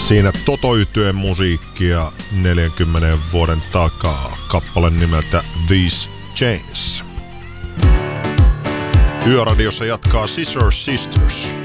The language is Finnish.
Siinä Toto-yhtyeen musiikkia 40 vuoden takaa. Kappale nimeltä These Chains. Yöradiossa jatkaa Scissor Sisters.